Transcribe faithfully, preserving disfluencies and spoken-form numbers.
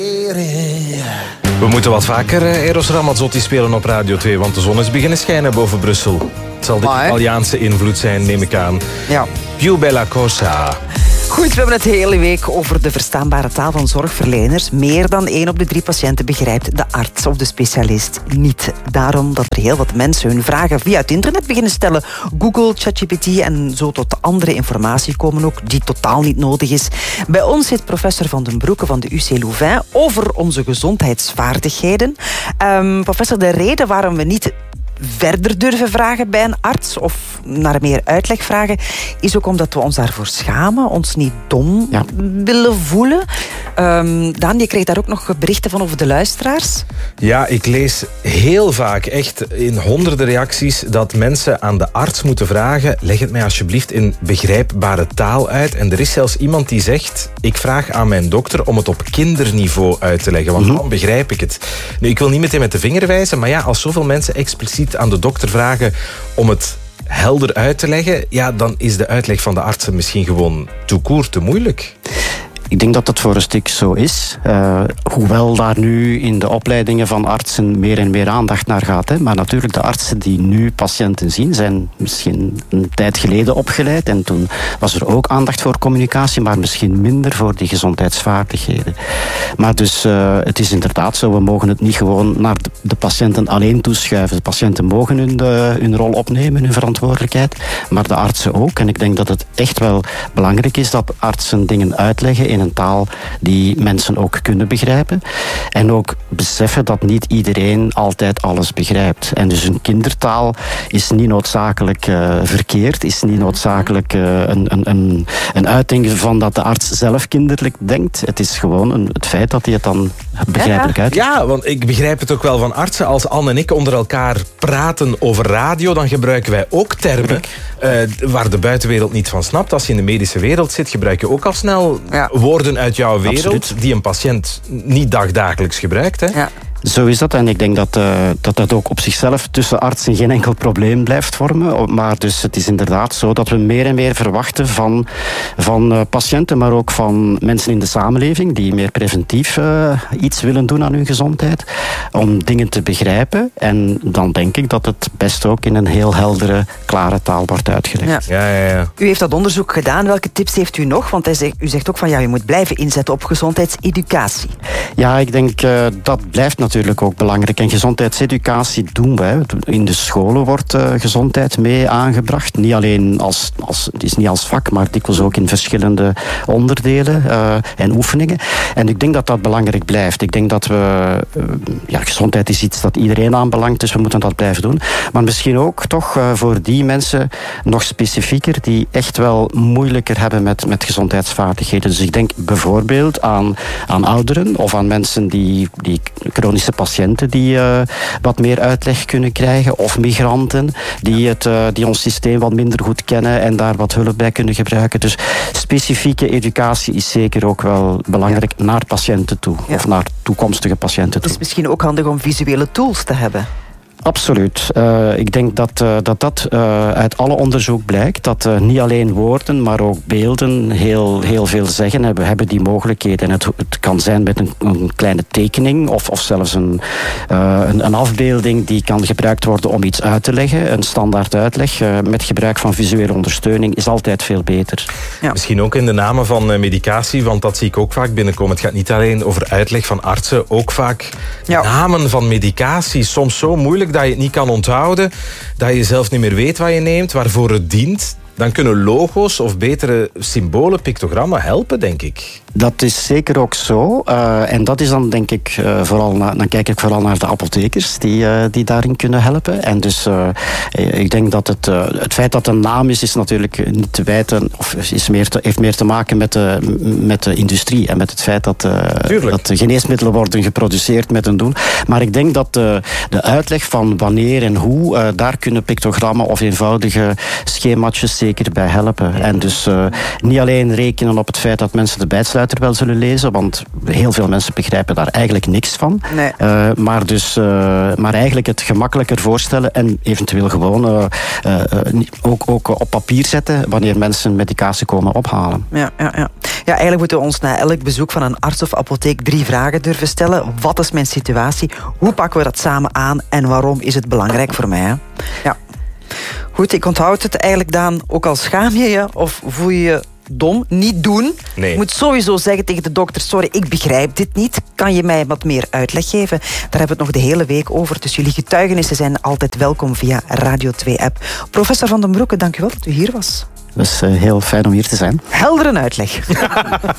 We moeten wat vaker eh, Eros Ramazzotti spelen op Radio twee, want de zon is beginnen schijnen boven Brussel. Het zal de Maar, Italiaanse invloed zijn, neem ik aan. Ja. Più bella cosa. Goed, we hebben het de hele week over de verstaanbare taal van zorgverleners. Meer dan één op de drie patiënten begrijpt de arts of de specialist niet. Daarom dat er heel wat mensen hun vragen via het internet beginnen stellen. Google, ChatGPT en zo tot andere informatie komen ook, die totaal niet nodig is. Bij ons zit professor Van den Broeke van de U C Louvain over onze gezondheidsvaardigheden. Um, professor, de reden waarom we niet verder durven vragen bij een arts of naar meer uitleg vragen, is ook omdat we ons daarvoor schamen, ons niet dom ja. willen voelen. Um, Daan, je kreeg daar ook nog berichten van over de luisteraars. Ja, ik lees heel vaak, echt in honderden reacties, dat mensen aan de arts moeten vragen, leg het mij alsjeblieft in begrijpbare taal uit. En er is zelfs iemand die zegt, ik vraag aan mijn dokter om het op kinderniveau uit te leggen, want mm-hmm. dan begrijp ik het. Nu, ik wil niet meteen met de vinger wijzen, maar ja, als zoveel mensen expliciet aan de dokter vragen om het helder uit te leggen, ja, dan is de uitleg van de artsen misschien gewoon tout court te moeilijk. Ik denk dat dat voor een stuk zo is. Uh, hoewel daar nu in de opleidingen van artsen meer en meer aandacht naar gaat. Hè. Maar natuurlijk, de artsen die nu patiënten zien, zijn misschien een tijd geleden opgeleid. En toen was er ook aandacht voor communicatie, maar misschien minder voor die gezondheidsvaardigheden. Maar dus, uh, het is inderdaad zo, we mogen het niet gewoon naar de, de patiënten alleen toeschuiven. De patiënten mogen hun, de, hun rol opnemen, hun verantwoordelijkheid. Maar de artsen ook. En ik denk dat het echt wel belangrijk is dat artsen dingen uitleggen in een taal die mensen ook kunnen begrijpen. En ook beseffen dat niet iedereen altijd alles begrijpt. En dus een kindertaal is niet noodzakelijk uh, verkeerd, is niet noodzakelijk uh, een, een, een, een uiting van dat de arts zelf kinderlijk denkt. Het is gewoon een, het feit dat hij het dan begrijpelijk ja, uitlegt. Ja, want ik begrijp het ook wel van artsen. Als Anne en ik onder elkaar praten over radio, dan gebruiken wij ook termen uh, waar de buitenwereld niet van snapt. Als je in de medische wereld zit, gebruik je ook al snel ja. woorden uit jouw wereld, absoluut, die een patiënt niet dagdagelijks gebruikt. Hè? Ja. Zo is dat. En ik denk dat, uh, dat dat ook op zichzelf tussen artsen geen enkel probleem blijft vormen. Maar dus het is inderdaad zo dat we meer en meer verwachten van, van uh, patiënten, maar ook van mensen in de samenleving die meer preventief uh, iets willen doen aan hun gezondheid, om dingen te begrijpen. En dan denk ik dat het best ook in een heel heldere, klare taal wordt uitgelegd. Ja. Ja, ja, ja. U heeft dat onderzoek gedaan. Welke tips heeft u nog? Want hij zegt, u zegt ook van ja, je moet blijven inzetten op gezondheidseducatie. Ja, ik denk uh, dat blijft natuurlijk ook belangrijk. En gezondheidseducatie doen wij. In de scholen wordt uh, gezondheid mee aangebracht. Niet alleen als, als, het is niet als vak, maar dikwijls ook in verschillende onderdelen uh, en oefeningen. En ik denk dat dat belangrijk blijft. Ik denk dat we... Uh, ja, gezondheid is iets dat iedereen aanbelangt, dus we moeten dat blijven doen. Maar misschien ook toch uh, voor die mensen nog specifieker, die echt wel moeilijker hebben met, met gezondheidsvaardigheden. Dus ik denk bijvoorbeeld aan, aan ouderen of aan mensen die, die chronische patiënten die uh, wat meer uitleg kunnen krijgen, of migranten die, het, uh, die ons systeem wat minder goed kennen en daar wat hulp bij kunnen gebruiken. Dus specifieke educatie is zeker ook wel belangrijk naar patiënten toe, ja. of naar toekomstige patiënten toe. Het is misschien ook handig om visuele tools te hebben. Absoluut. Uh, ik denk dat uh, dat, dat uh, uit alle onderzoek blijkt dat uh, niet alleen woorden, maar ook beelden heel, heel veel zeggen. We hebben die mogelijkheden. En het, het kan zijn met een, een kleine tekening of, of zelfs een, uh, een, een afbeelding die kan gebruikt worden om iets uit te leggen. Een standaard uitleg uh, met gebruik van visuele ondersteuning is altijd veel beter. Ja. Misschien ook in de namen van uh, medicatie, want dat zie ik ook vaak binnenkomen. Het gaat niet alleen over uitleg van artsen, ook vaak ja. namen van medicatie. Soms zo moeilijk dat je het niet kan onthouden, dat je zelf niet meer weet wat je neemt, waarvoor het dient. Dan kunnen logo's of betere symbolen, pictogrammen helpen, denk ik. Dat is zeker ook zo. Uh, en dat is dan, denk ik, uh, vooral na, dan kijk ik vooral naar de apothekers die, uh, die daarin kunnen helpen. En dus uh, ik denk dat het, uh, het feit dat een naam is, is natuurlijk niet te wijten, of is meer te, heeft meer te maken met de, met de industrie en met het feit dat, uh, dat geneesmiddelen worden geproduceerd met een doel. Maar ik denk dat uh, de uitleg van wanneer en hoe, uh, daar kunnen pictogrammen of eenvoudige schemaatjes zeker bij helpen. En dus uh, niet alleen rekenen op het feit dat mensen de bijsluiter nieuwsletter wel zullen lezen, want heel veel mensen begrijpen daar eigenlijk niks van. Nee. Uh, maar, dus, uh, maar eigenlijk het gemakkelijker voorstellen en eventueel gewoon uh, uh, ook, ook op papier zetten wanneer mensen medicatie komen ophalen. Ja, ja, ja. ja, eigenlijk moeten we ons na elk bezoek van een arts of apotheek drie vragen durven stellen. Wat is mijn situatie? Hoe pakken we dat samen aan? En waarom is het belangrijk voor mij? Hè? Ja. Goed, ik onthoud het eigenlijk, Daan. Ook al schaam je je of voel je je dom, niet doen. Nee. Je moet sowieso zeggen tegen de dokter, sorry, ik begrijp dit niet. Kan je mij wat meer uitleg geven? Daar hebben we het nog de hele week over. Dus jullie getuigenissen zijn altijd welkom via Radio twee app. Professor Van den Broeke, dank u wel dat u hier was. Het was heel fijn om hier te zijn. Heldere uitleg.